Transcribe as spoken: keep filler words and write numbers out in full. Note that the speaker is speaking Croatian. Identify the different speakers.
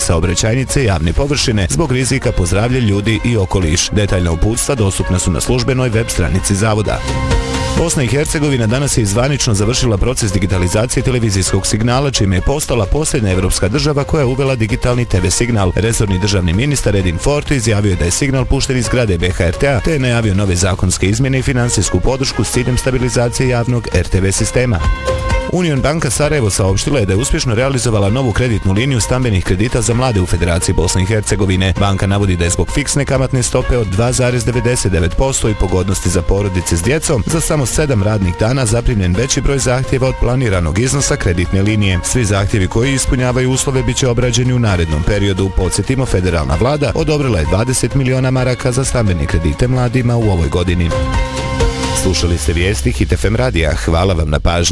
Speaker 1: saobraćajnice i javne površine zbog rizika po zdravlje ljudi i okoliš. Detaljna uputstva dostupna su na službenoj web stranici zavoda. Bosna i Hercegovina danas je zvanično završila proces digitalizacije televizijskog signala, čime je postala posljednja evropska država koja je uvela digitalni te ve signal. Resorni državni ministar Edin Forti izjavio je da je signal pušten iz zgrade be ha er te a, te je najavio nove zakonske izmjene i finansijsku podršku s ciljem stabilizacije javnog er te ve sistema. Union banka Sarajevo saopštila je da je uspješno realizovala novu kreditnu liniju stambenih kredita za mlade u Federaciji Bosne i Hercegovine. Banka navodi da je zbog fiksne kamatne stope od dva zarez devedeset devet posto i pogodnosti za porodice s djecom za samo sedam radnih dana zaprimljen veći broj zahtjeva od planiranog iznosa kreditne linije. Svi zahtjevi koji ispunjavaju uslove biće obrađeni u narednom periodu. Podsjetimo, federalna vlada odobrila je dvadeset miliona maraka za stambene kredite mladima u ovoj godini. Slušali ste vijesti Hit ef em radija. Hvala vam na pažnji.